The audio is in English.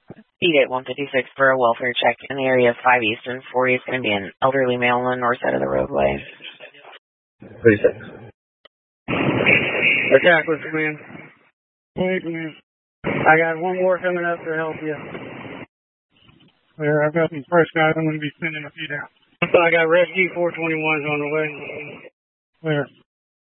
Beat 156 for a welfare check in the area of 5 Eastern. 40 is going to be an elderly male on the north side of the roadway. 36. Attack with command. Wait, man. I got one more coming up to help you. Clear. I've got some fresh guys I'm going to be sending a few down. I got rescue 421s on the way. Clear.